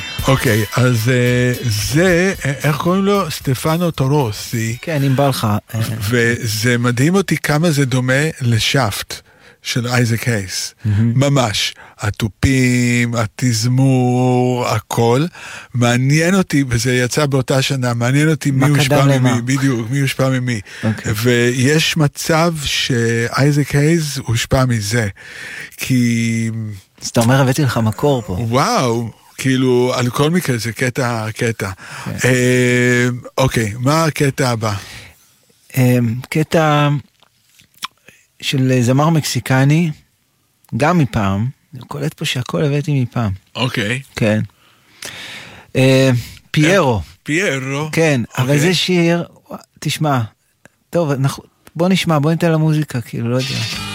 אוקיי, אז זה, איך קוראים לו? סטפנו טורוסי. כן, אם בא לך. וזה מדהים אותי כמה זה דומה לשאפט של אייזק הייס. ממש. הטופים, התזמור, הכל. מעניין אותי, וזה יצא באותה שנה, מעניין אותי מי הושפע ממי. בדיוק, מי הושפע ממי. ויש מצב שאייזק הייס הושפע מזה. כי... אז אתה אומר, הבאתי לך מקור פה. וואו. כאילו, על כל מקרה זה קטע. אוקיי, מה הקטע הבא? קטע של זמר מקסיקני, גם מפעם, אני קולט פה שהכל הבאתי מפעם. אוקיי. כן. פיירו. פיירו. כן, אבל זה שיר, תשמע, טוב, בוא נשמע, בוא ניתן למוזיקה, כאילו, לא יודע.